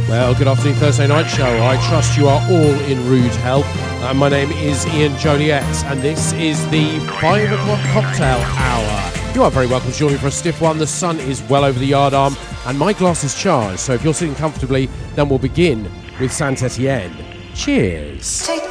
Well, good afternoon, Thursday night show. I trust you are all in rude health. My name is Ian Joliet, and this is the 5 o'clock cocktail hour. You are very welcome to join me for a stiff one. The sun is well over the yard arm, and my glass is charged. So if you're sitting comfortably, then we'll begin with Saint Etienne. Cheers. Take